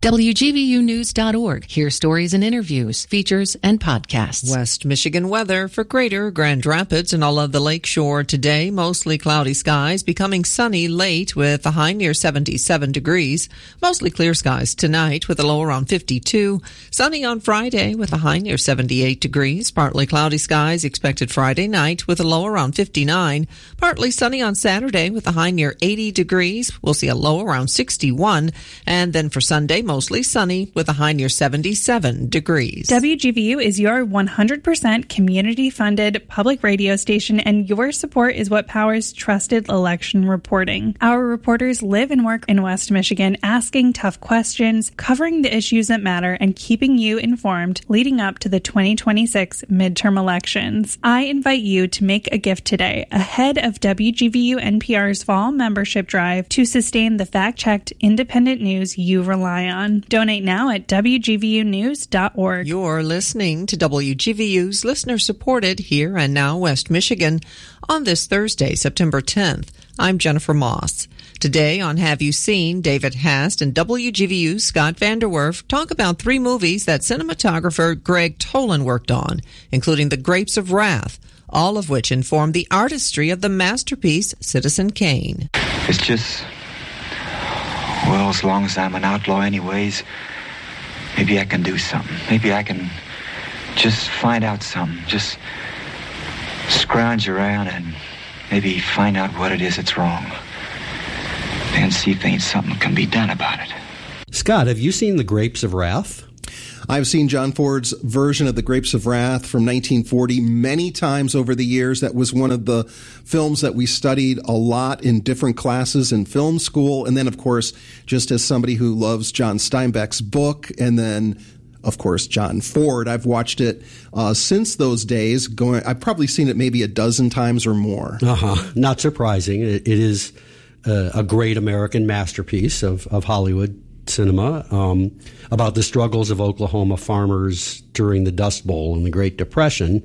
WGVUnews.org. Hear stories and interviews, features, and podcasts. West Michigan weather for Greater Grand Rapids and all of the lakeshore today. Mostly cloudy skies, becoming sunny late with a high near 77 degrees. Mostly clear skies tonight with a low around 52. Sunny on Friday with a high near 78 degrees. Partly cloudy skies expected Friday night with a low around 59. Partly sunny on Saturday with a high near 80 degrees. We'll see a low around 61. And then for Sunday, mostly sunny with a high near 77 degrees. WGVU is your 100% community-funded public radio station, and your support is what powers trusted election reporting. Our reporters live and work in West Michigan, asking tough questions, covering the issues that matter, and keeping you informed leading up to the 2026 midterm elections. I invite you to make a gift today ahead of WGVU NPR's fall membership drive to sustain the fact-checked, independent news you rely on. Donate now at WGVUnews.org. You're listening to WGVU's listener-supported Here and Now West Michigan on this Thursday, September 10th. I'm Jennifer Moss. Today on Have You Seen, David Hast and WGVU's Scott Vanderwerf talk about 3 movies that cinematographer Gregg Toland worked on, including The Grapes of Wrath, all of which inform the artistry of the masterpiece Citizen Kane. It's just... well, as long as I'm an outlaw anyways, maybe I can do something. Maybe I can just find out something. Just scrounge around and maybe find out what it is that's wrong. And see if ain't something can be done about it. Scott, have you seen The Grapes of Wrath? I've seen John Ford's version of The Grapes of Wrath from 1940 many times over the years. That was one of the films that we studied a lot in different classes in film school. And then, of course, just as somebody who loves John Steinbeck's book, and then, of course, John Ford, I've watched it since those days. I've probably seen it maybe a dozen times or more. Not surprising. It is a great American masterpiece of Hollywood cinema, about the struggles of Oklahoma farmers during the Dust Bowl and the Great Depression.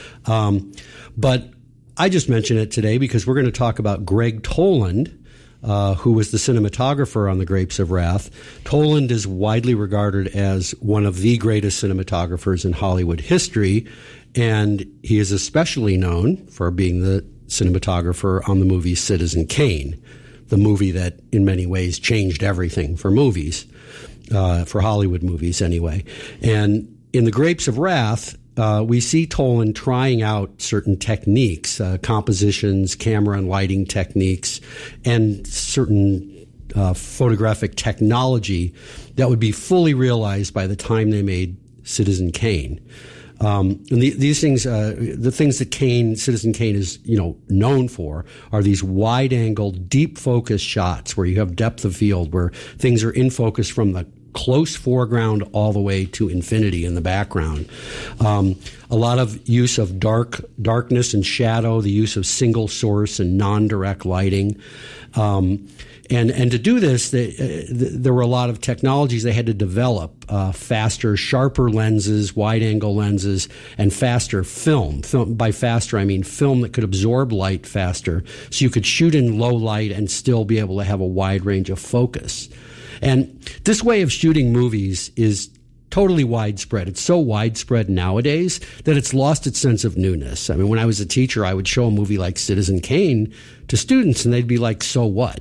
But I just mention it today because we're going to talk about Gregg Toland, who was the cinematographer on The Grapes of Wrath. Toland is widely regarded as one of the greatest cinematographers in Hollywood history, and he is especially known for being the cinematographer on the movie Citizen Kane, the movie that in many ways changed everything for movies, for Hollywood movies anyway. And in The Grapes of Wrath, we see Toland trying out certain techniques, compositions, camera and lighting techniques, and certain photographic technology that would be fully realized by the time they made Citizen Kane. And these things, the things that Citizen Kane is, known for are these wide-angle, deep-focus shots where you have depth of field, where things are in focus from the close foreground all the way to infinity in the background. A lot of use of darkness and shadow, the use of single source and non-direct lighting. And to do this, there were a lot of technologies they had to develop, faster, sharper lenses, wide-angle lenses, and faster film. By faster, I mean film that could absorb light faster, so you could shoot in low light and still be able to have a wide range of focus. And this way of shooting movies is totally widespread. It's so widespread nowadays that it's lost its sense of newness. I mean, when I was a teacher, I would show a movie like Citizen Kane to students, and they'd be like, so what?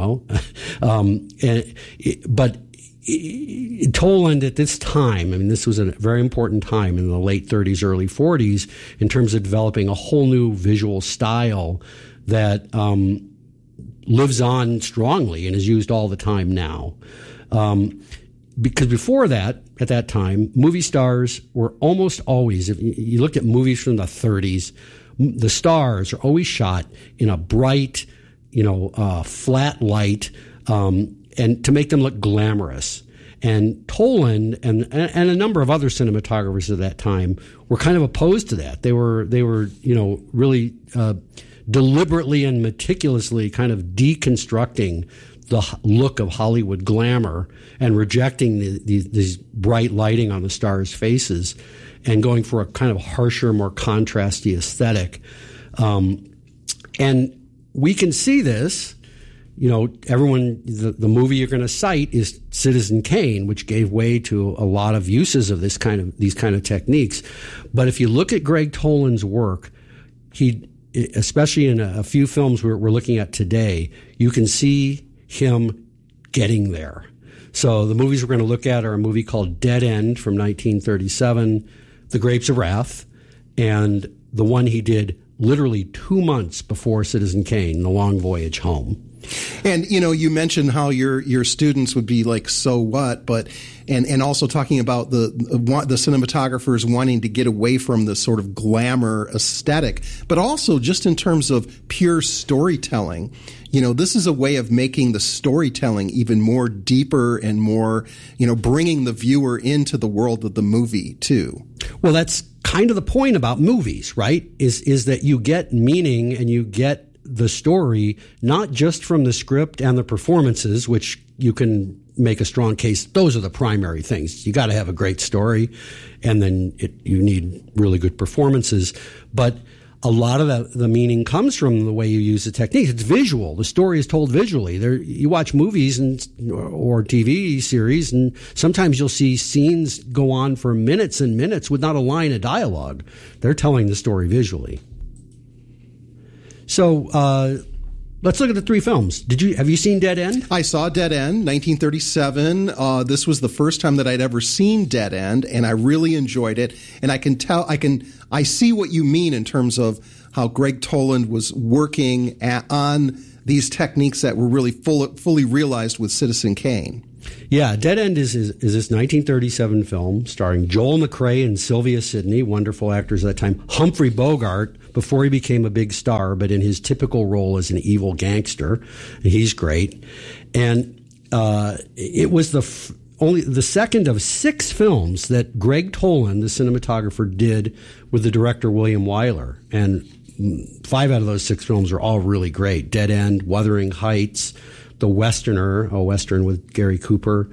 But Toland at this time, I mean, this was a very important time in the late 30s, early 40s in terms of developing a whole new visual style that lives on strongly and is used all the time now. Because before that, at that time, movie stars were almost always, if you looked at movies from the 30s, the stars are always shot in a bright, flat light, and to make them look glamorous. And Toland and a number of other cinematographers at that time were kind of opposed to that. They were really deliberately and meticulously kind of deconstructing the look of Hollywood glamour and rejecting these bright lighting on the stars' faces and going for a kind of harsher, more contrasty aesthetic. And we can see this everyone, the movie you're going to cite is Citizen Kane, which gave way to a lot of uses of these kind of techniques. But if you look at Gregg Toland's work, especially in a few films we're looking at today, you can see him getting there. So the movies we're going to look at are a movie called Dead End from 1937, The Grapes of Wrath, and the one he did literally 2 months before Citizen Kane, The Long Voyage Home. And, you mentioned how your students would be like, so what? But, and also talking about the cinematographers wanting to get away from the sort of glamour aesthetic, but also just in terms of pure storytelling. This is a way of making the storytelling even more deeper and more, bringing the viewer into the world of the movie too. Well, that's kind of the point about movies, right? Is that you get meaning and you get the story, not just from the script and the performances, which you can make a strong case. Those are the primary things. You got to have a great story, and then you need really good performances. But a lot of the meaning comes from the way you use the technique. It's visual. The story is told visually. You watch movies or TV series, and sometimes you'll see scenes go on for minutes and minutes with not a line of dialogue. They're telling the story visually. So let's look at the three films. Have you seen Dead End? I saw Dead End, 1937. This was the first time that I'd ever seen Dead End, and I really enjoyed it. And I see what you mean in terms of how Gregg Toland was working on these techniques that were really fully realized with Citizen Kane. Yeah, Dead End is this 1937 film starring Joel McCrea and Sylvia Sidney, wonderful actors at that time. Humphrey Bogart, before he became a big star, but in his typical role as an evil gangster. He's great. And it was only the second of 6 films that Gregg Toland, the cinematographer, did with the director William Wyler. And 5 out of those 6 films are all really great. Dead End, Wuthering Heights, The Westerner, a Western with Gary Cooper,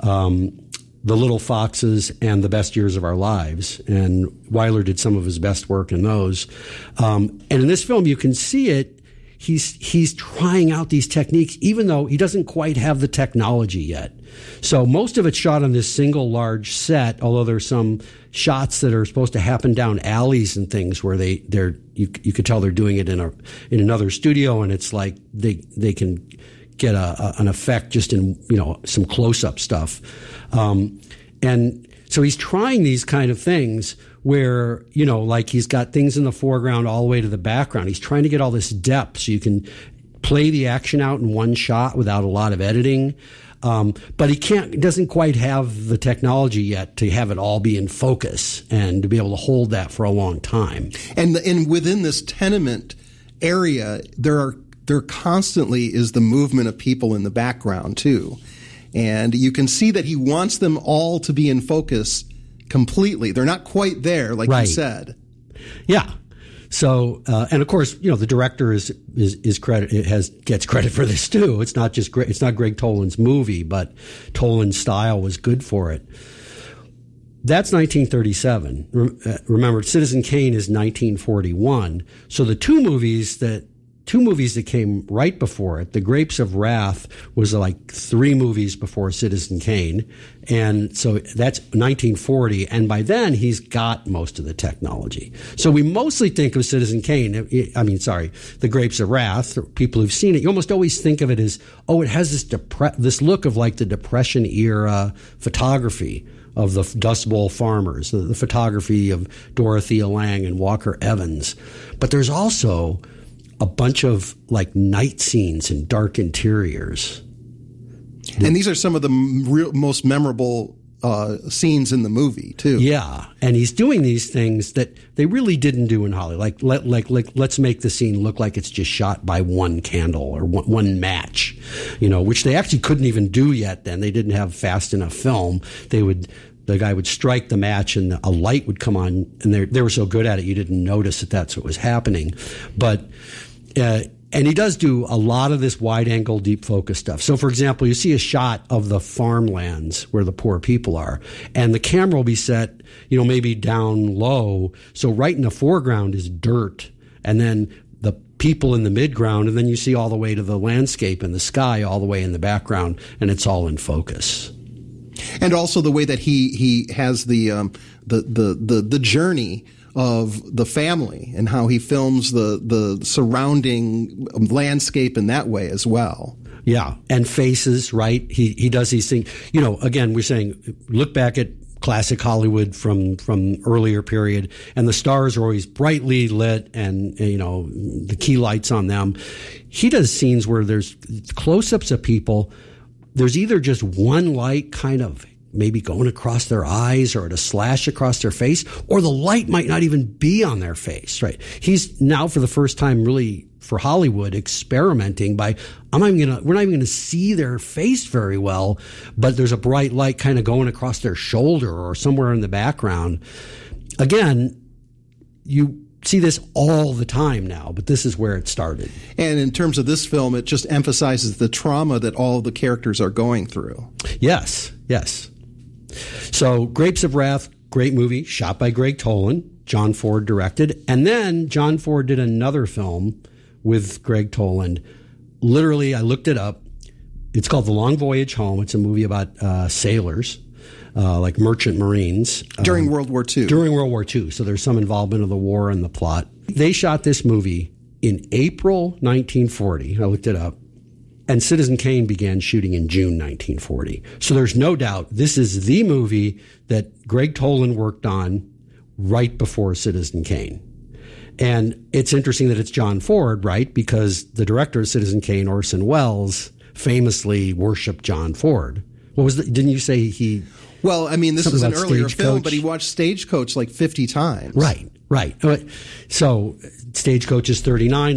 The Little Foxes, and The Best Years of Our Lives. And Wyler did some of his best work in those. And in this film, you can see it. He's trying out these techniques, even though he doesn't quite have the technology yet. So most of it's shot on this single large set, although there's some shots that are supposed to happen down alleys and things where you could tell they're doing it in another studio, and it's like they can get an effect just in some close-up stuff, and so he's trying these kind of things where like he's got things in the foreground all the way to the background. He's trying to get all this depth so you can play the action out in one shot without a lot of editing, but he doesn't quite have the technology yet to have it all be in focus and to be able to hold that for a long time. And within this tenement area, there constantly is the movement of people in the background too. And you can see that he wants them all to be in focus completely. They're not quite there, like you said. Yeah. So, and of course, the director gets credit for this too. It's not Gregg Toland's movie, but Toland's style was good for it. That's 1937. Remember, Citizen Kane is 1941. So the two movies that came right before it, The Grapes of Wrath was like 3 movies before Citizen Kane. And so that's 1940. And by then he's got most of the technology. So we mostly think of Citizen Kane. The Grapes of Wrath. People who've seen it, you almost always think of it as, it has this look of like the Depression era photography of the Dust Bowl farmers, the photography of Dorothea Lange and Walker Evans. But there's also a bunch of like night scenes and dark interiors. And these are some of the most memorable scenes in the movie too. Yeah. And he's doing these things that they really didn't do in Hollywood. Like let's make the scene look like it's just shot by one candle or one match, which they actually couldn't even do yet then. They didn't have fast enough film. The guy would strike the match and a light would come on, and they were so good at it you didn't notice that that's what was happening. But and he does do a lot of this wide-angle, deep focus stuff. So, for example, you see a shot of the farmlands where the poor people are, and the camera will be set, maybe down low. So right in the foreground is dirt, and then people in the midground, and then you see all the way to the landscape and the sky all the way in the background, and it's all in focus. And also the way that he has the journey of the family and how he films the surrounding landscape in that way as well. Yeah, and faces, right? He does these things. You know, again, we're saying look back at classic Hollywood from earlier period, and the stars are always brightly lit and, you know, the key lights on them. He does scenes where there's close-ups of people. There's either just one light kind of maybe going across their eyes or to slash across their face, or the light might not even be on their face, right? He's now for the first time really for Hollywood experimenting by, we're not even going to see their face very well, but there's a bright light kind of going across their shoulder or somewhere in the background. Again, you see this all the time now, but this is where it started. And in terms of this film, it just emphasizes the trauma that all the characters are going through. Yes. So Grapes of Wrath, great movie, shot by Greg Toland. John Ford directed. And then John Ford did another film with Greg Toland. Literally, I looked it up. It's called The Long Voyage Home. It's a movie about sailors, like merchant marines. During World War II. During World War II. So there's some involvement of the war in the plot. They shot this movie in April 1940. I looked it up. And Citizen Kane began shooting in June 1940. So there's no doubt this is the movie that Greg Toland worked on right before Citizen Kane. And it's interesting that it's John Ford, right? Because the director of Citizen Kane, Orson Welles, famously worshipped John Ford. Didn't you say he... Well, I mean, this was an earlier film, Stagecoach? but he watched Stagecoach like 50 times. Right. So Stagecoach is 39.